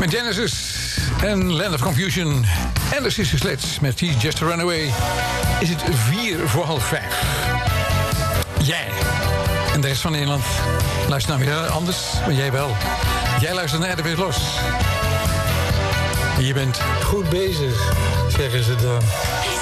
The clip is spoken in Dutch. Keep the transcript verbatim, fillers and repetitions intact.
Met Genesis en Land of Confusion en de Sister Sledge met He's Just a Runaway is het vier voor half vijf. Jij en de rest van Nederland luistert nou weer anders, maar jij wel. Jij luistert naar R W S Los. En je bent goed bezig, zeggen ze dan.